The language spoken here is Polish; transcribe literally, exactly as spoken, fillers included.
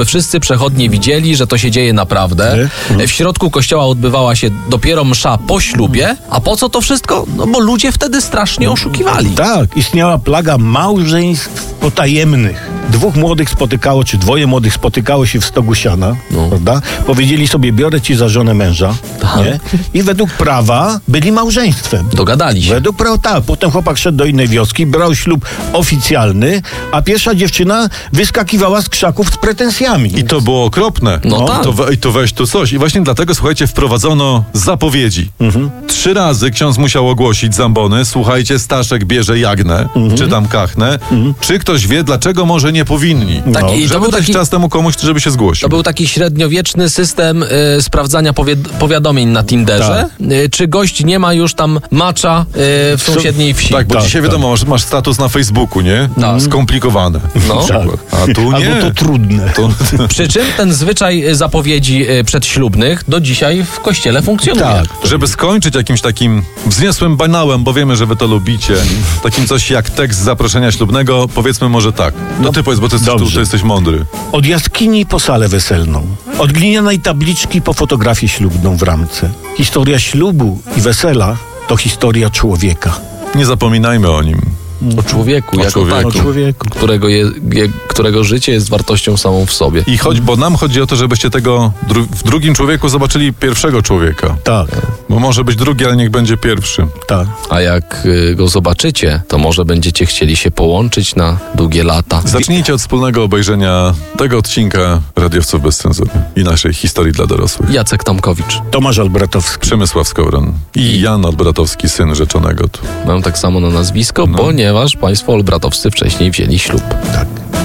aby wszyscy przechodnie widzieli, że to się dzieje naprawdę. W środku kościoła odbywała się dopiero msza po ślubie. A po co to wszystko? No bo ludzie wtedy strasznie oszukiwali. Tak, istniała plaga małżeństw potajemnych. Dwóch młodych spotykało, czy dwoje młodych spotykało się w stogu siana, No. prawda? Powiedzieli sobie, biorę ci za żonę męża, Tak. nie? I według prawa byli małżeństwem. Dogadali się. Według prawa, tak. Potem chłopak szedł do innej wioski, brał ślub oficjalny, a pierwsza dziewczyna wyskakiwała z krzaków z pretensjami. I to było okropne. No tak. To, we, I to weź tu coś. I właśnie dlatego, słuchajcie, wprowadzono zapowiedzi. Mhm. Trzy razy ksiądz musiał ogłosić z ambony, słuchajcie, Staszek bierze jagnę, Mhm. czy tam kachnę. Czy ktoś wie, dlaczego może nie powinni? Tak, i to Żeby był dać taki- czas temu komuś, żeby się zgłosił. To był taki średniowieczny system y, sprawdzania powied- powiadomień na Tinderze. Y, czy gość nie ma już tam macza y, w sąsiedniej wsi. Tak, bo Tak, dzisiaj tak. wiadomo, masz, masz status na Facebooku, nie? Tak. Skomplikowane. No. Na przykład. A tu nie. Albo to trudne. To, Przy czym ten zwyczaj y, zapowiedzi y, przedślubnych do dzisiaj w kościele funkcjonuje. Tak. żeby skończyć jakimś takim wzniosłym banałem, bo wiemy, że wy to lubicie, takim coś jak tekst zaproszenia ślubnego, powiedzmy może tak. No ty powiedz, bo ty jesteś, tu, dobrze. ty jesteś mądry. Od jaskini po salę weselną. Od glinianej tabliczki po fotografię ślubną w ramce. Historia ślubu i wesela to historia człowieka. Nie zapominajmy o nim. O człowieku, O jako człowieku. takim, O człowieku. Którego, je, je, którego życie jest wartością samą w sobie. I choć, bo nam chodzi o to, żebyście tego dru- w drugim człowieku zobaczyli pierwszego człowieka. Tak, Bo może być drugi, ale niech będzie pierwszy. tak. A jak y, go zobaczycie, to może będziecie chcieli się połączyć na długie lata. Zacznijcie od wspólnego obejrzenia tego odcinka Radiowców bez cenzury i naszej historii dla dorosłych. Jacek Tomkowicz. Tomasz Albratowski. Przemysław Skowron i Jan Olbratowski, syn rzeczonego tu. Mam tak samo na nazwisko, No. ponieważ państwo Olbratowscy wcześniej wzięli ślub. Tak.